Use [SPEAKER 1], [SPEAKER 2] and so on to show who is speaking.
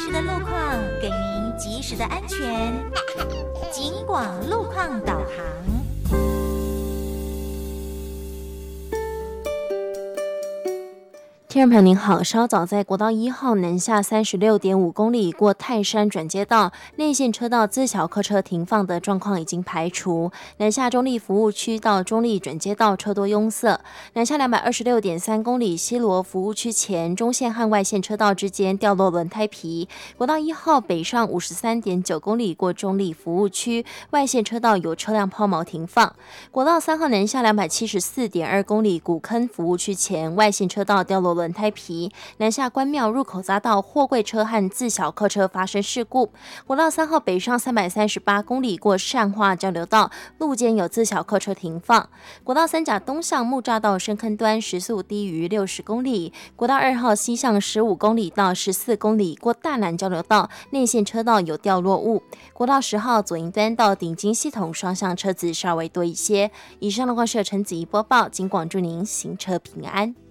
[SPEAKER 1] 时的路况，给您及时的安全。警广路况导航。
[SPEAKER 2] 听众朋友您好，稍早在国道1号南下36.5公里过泰山转接道内线车道自小客车停放的状况已经排除，南下中立服务区到中立转接道车多拥塞，南下226.3公里西螺服务区前中线和外线车道之间掉落轮胎皮，国道1号北上53.9公里过中立服务区，外线车道有车辆抛锚停放，国道3号南下274.2公里古坑服务区前外线车道掉落轮胎皮，南下关庙入口匝道货柜车和自小客车发生事故。国道3号北上338公里过善化交流道，路肩有自小客车停放。国道3甲东向木栅道深坑端时速低于60公里。国道2号西向15公里到14公里过大南交流道，内线车道有掉落物。国道10号左营端到顶金系统双向车子稍微多一些。以上路况是由陈子怡播报，警广祝您行车平安。